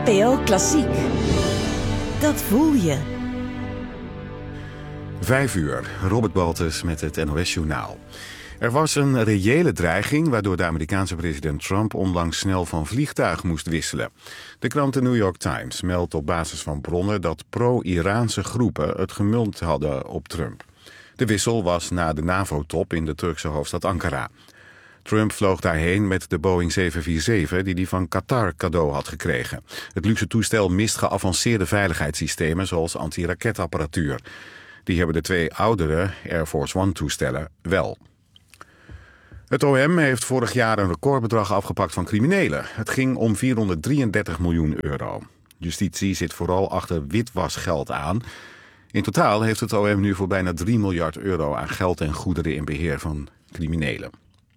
NPO Klassiek. Dat voel je. 5:00, Robert Baltus met het NOS-journaal. Er was een reële dreiging waardoor de Amerikaanse president Trump onlangs snel van vliegtuig moest wisselen. De krant The New York Times meldt op basis van bronnen dat pro-Iraanse groepen het gemunt hadden op Trump. De wissel was na de NAVO-top in de Turkse hoofdstad Ankara. Trump vloog daarheen met de Boeing 747 die hij van Qatar cadeau had gekregen. Het luxe toestel mist geavanceerde veiligheidssystemen zoals antiraketapparatuur. Die hebben de 2 oudere Air Force One-toestellen wel. Het OM heeft vorig jaar een recordbedrag afgepakt van criminelen. Het ging om €433 miljoen. Justitie zit vooral achter witwasgeld aan. In totaal heeft het OM nu voor bijna €3 miljard aan geld en goederen in beheer van criminelen.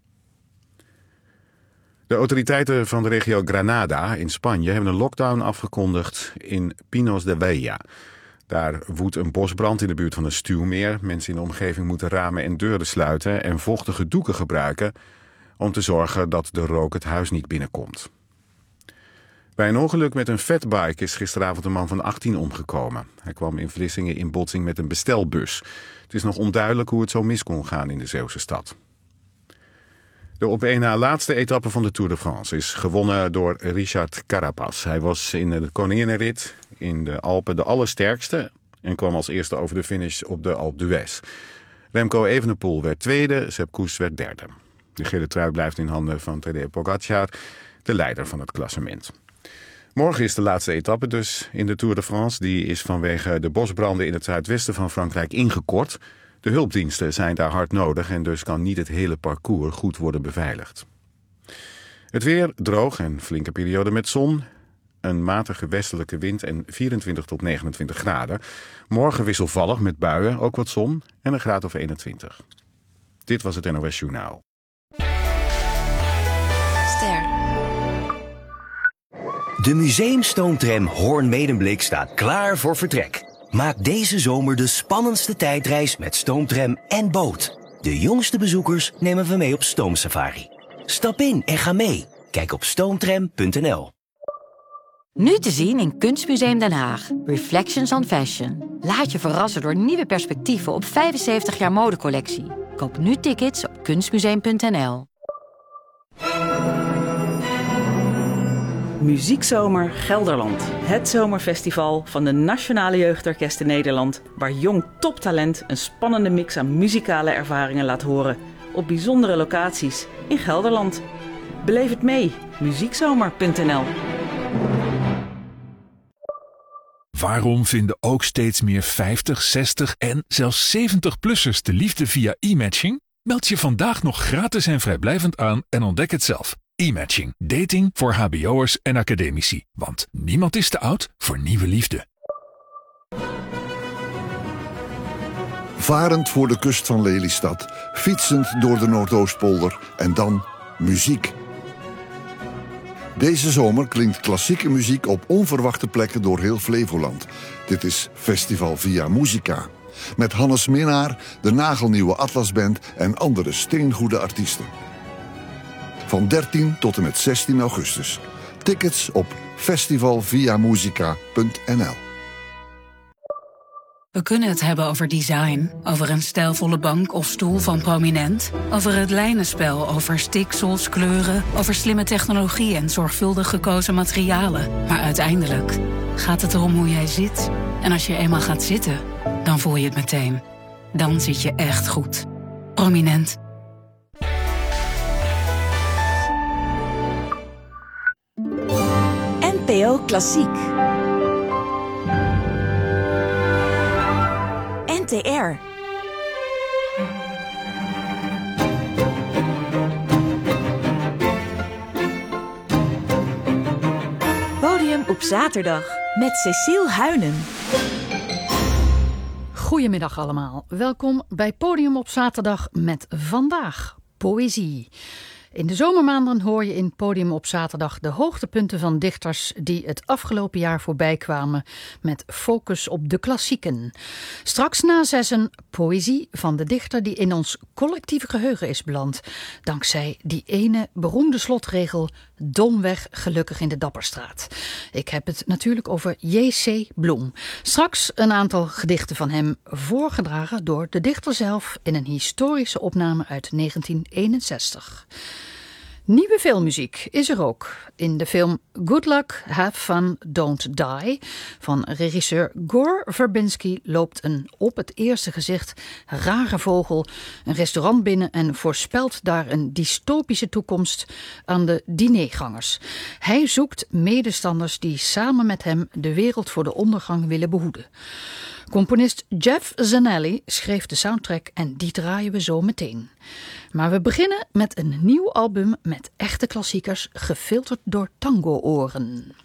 De autoriteiten van de regio Granada in Spanje hebben een lockdown afgekondigd in Pinos de Vella. Daar woedt een bosbrand in de buurt van een stuwmeer. Mensen in de omgeving moeten ramen en deuren sluiten en vochtige doeken gebruiken om te zorgen dat de rook het huis niet binnenkomt. Bij een ongeluk met een fatbike is gisteravond een man van 18 omgekomen. Hij kwam in Vlissingen in botsing met een bestelbus. Het is nog onduidelijk hoe het zo mis kon gaan in de Zeeuwse stad. De op één na laatste etappe van de Tour de France is gewonnen door Richard Carapaz. Hij was in de koninginnenrit in de Alpen de allersterkste en kwam als eerste over de finish op de Alpe d'Huez. Remco Evenepoel werd tweede, Sepp Kuss werd derde. De gele trui blijft in handen van Tadej Pogačar, de leider van het klassement. Morgen is de laatste etappe dus in de Tour de France. Die is vanwege de bosbranden in het zuidwesten van Frankrijk ingekort. De hulpdiensten zijn daar hard nodig en dus kan niet het hele parcours goed worden beveiligd. Het weer droog en flinke periode met zon. Een matige westelijke wind en 24 tot 29 graden. Morgen wisselvallig met buien, ook wat zon en een graad of 21. Dit was het NOS Journaal. Ster. De museumstoomtram Hoorn-Medemblik staat klaar voor vertrek. Maak deze zomer de spannendste tijdreis met stoomtram en boot. De jongste bezoekers nemen we mee op stoomsafari. Stap in en ga mee. Kijk op stoomtram.nl. Nu te zien in Kunstmuseum Den Haag. Reflections on Fashion. Laat je verrassen door nieuwe perspectieven op 75 jaar modecollectie. Koop nu tickets op kunstmuseum.nl. Muziekzomer Gelderland. Het zomerfestival van de Nationale Jeugdorkesten Nederland, waar jong toptalent een spannende mix aan muzikale ervaringen laat horen op bijzondere locaties in Gelderland. Beleef het mee. Muziekzomer.nl. Waarom vinden ook steeds meer 50, 60 en zelfs 70-plussers de liefde via e-matching? Meld je vandaag nog gratis en vrijblijvend aan en ontdek het zelf. E-matching. Dating voor hbo'ers en academici. Want niemand is te oud voor nieuwe liefde. Varend voor de kust van Lelystad, fietsend door de Noordoostpolder en dan muziek. Deze zomer klinkt klassieke muziek op onverwachte plekken door heel Flevoland. Dit is Festival Via Musica. Met Hannes Minnaar, de nagelnieuwe Atlasband en andere steengoede artiesten. Van 13 tot en met 16 augustus. Tickets op festivalviamusica.nl. We kunnen het hebben over design, over een stijlvolle bank of stoel van Prominent, over het lijnenspel, over stiksels, kleuren, over slimme technologie en zorgvuldig gekozen materialen. Maar uiteindelijk gaat het erom hoe jij zit. En als je eenmaal gaat zitten, dan voel je het meteen. Dan zit je echt goed. Prominent. NPO Klassiek. NTR. Podium op zaterdag met Cecile Huynen. Goedemiddag allemaal. Welkom bij Podium op zaterdag met vandaag poëzie. In de zomermaanden hoor je in Podium op zaterdag de hoogtepunten van dichters die het afgelopen jaar voorbij kwamen met focus op de klassieken. Straks na 6 poëzie van de dichter die in ons collectieve geheugen is beland, dankzij die ene beroemde slotregel domweg gelukkig in de Dapperstraat. Ik heb het natuurlijk over J.C. Bloem. Straks een aantal gedichten van hem voorgedragen door de dichter zelf in een historische opname uit 1961. Nieuwe filmmuziek is er ook. In de film Good Luck, Have Fun, Don't Die van regisseur Gore Verbinski loopt een op het eerste gezicht rare vogel een restaurant binnen en voorspelt daar een dystopische toekomst aan de dinergangers. Hij zoekt medestanders die samen met hem de wereld voor de ondergang willen behoeden. Componist Jeff Zanelli schreef de soundtrack en die draaien we zo meteen. Maar we beginnen met een nieuw album met echte klassiekers gefilterd door tango-oren.